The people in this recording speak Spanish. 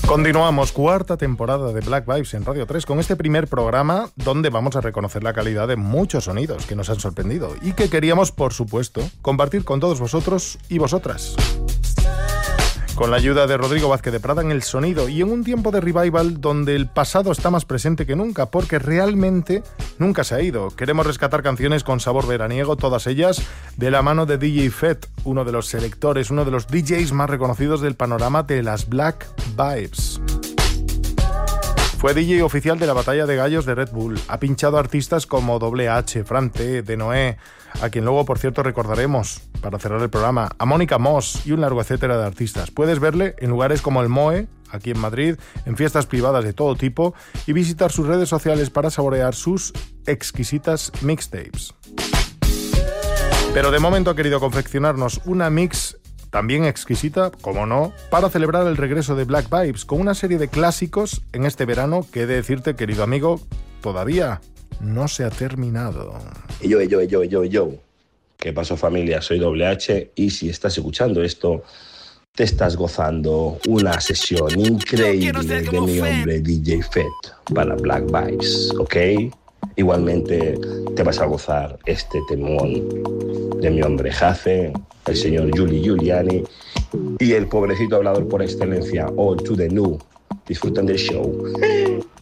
Continuamos, cuarta temporada de Black Vibes en Radio 3 con este primer programa donde vamos a reconocer la calidad de muchos sonidos que nos han sorprendido y que queríamos, por supuesto, compartir con todos vosotros y vosotras. Con la ayuda de Rodrigo Vázquez de Prada en el sonido y en un tiempo de revival donde el pasado está más presente que nunca porque realmente nunca se ha ido. Queremos rescatar canciones con sabor veraniego, todas ellas de la mano de DJ Fett, uno de los selectores, uno de los DJs más reconocidos del panorama de las Black Vibes. Fue DJ oficial de la Batalla de Gallos de Red Bull. Ha pinchado artistas como Double H, Fran T, De Noé, a quien luego, por cierto, recordaremos para cerrar el programa, a Mónica Moss y un largo etcétera de artistas. Puedes verle en lugares como el MOE, aquí en Madrid, en fiestas privadas de todo tipo y visitar sus redes sociales para saborear sus exquisitas mixtapes. Pero de momento ha querido confeccionarnos una mix también exquisita, como no, para celebrar el regreso de Black Vibes con una serie de clásicos en este verano que he de decirte, querido amigo, todavía no se ha terminado. Yo. ¿Qué pasó, familia? Soy Double H y si estás escuchando esto, te estás gozando una sesión increíble de mi hombre DJ Fett para Black Vibes, ¿ok? Igualmente te vas a gozar este temón de mi hombre Jace, el señor Juli Giuliani y el pobrecito hablador por excelencia, All to the New. Disfrutan del show.